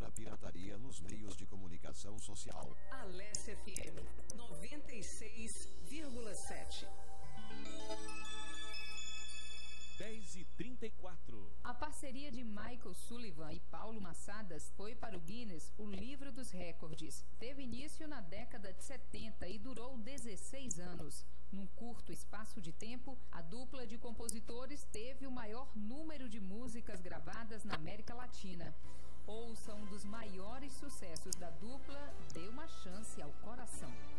da pirataria nos meios de comunicação social. Alesse FM 96,7. 10h34. A parceria de Michael Sullivan e Paulo Massadas foi para o Guinness o livro dos recordes. Teve início na década de 70 e durou 16 anos. Num curto espaço de tempo, a dupla de compositores teve o maior número de músicas gravadas na América Latina. Ouça um dos maiores sucessos da dupla, Dê uma Chance ao Coração.